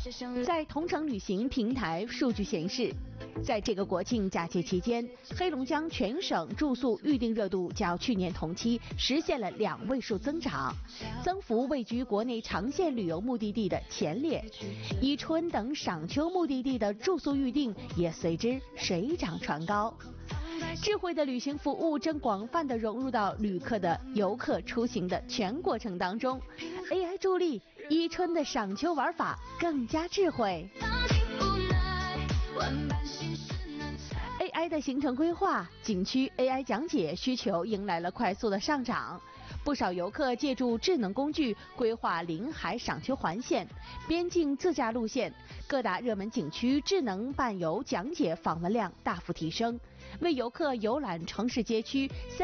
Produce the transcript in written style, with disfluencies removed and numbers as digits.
在同程旅行平台数据显示，在这个国庆假期期间，黑龙江全省住宿预订热度较去年同期实现了2位数增长，增幅位居国内长线旅游目的地的前列。伊春等赏秋目的地的住宿预订也随之水涨船高。智慧的旅行服务正广泛地融入到旅客的游客出行的全过程当中 ，AI 助力伊春的赏秋玩法更加智慧。AI 的行程规划、景区 AI 讲解需求迎来了快速的上涨，不少游客借助智能工具规划临海赏秋环线、边境自驾路线，各大热门景区智能伴游讲解访问量大幅提升，为游客游览城市街区